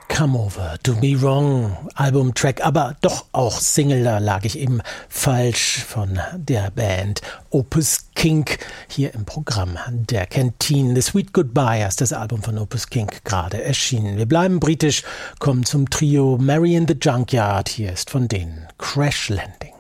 Come Over, Do Me Wrong, Albumtrack, aber doch auch Single, da lag ich eben falsch, von der Band Opus Kink, hier im Programm der Canteen. The Sweet Goodbye ist das Album von Opus Kink gerade erschienen. Wir bleiben britisch, kommen zum Trio Mary in the Junkyard, hier ist von denen Crash Landing.